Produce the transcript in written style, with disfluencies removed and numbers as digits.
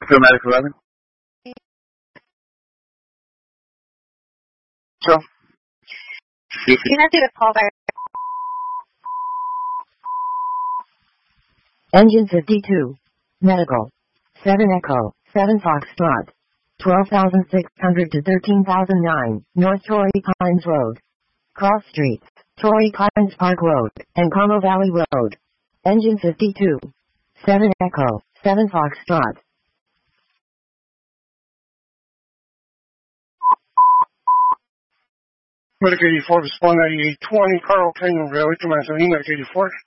Paramedic 11. So? Connected a call by Engine 52. Medical. 7 Echo, 7 Foxtrot. 12,600 to 13,009, North Torrey Pines Road. Cross Streets, Torrey Pines Park Road, and Como Valley Road. Engine 52. 7 Echo, 7 Foxtrot. Medic 84, respond 8820, Carl Canyon Railway to Manzanino, Medic 84.